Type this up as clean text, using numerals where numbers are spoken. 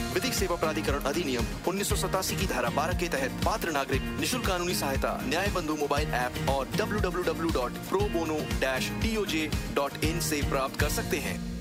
विधिक सेवा प्राधिकरण अधिनियम 1987 की धारा 12 के तहत पात्र नागरिक निशुल्क कानूनी सहायता न्याय बंधु मोबाइल ऐप और www.probono-toj.in से प्राप्त कर सकते हैं।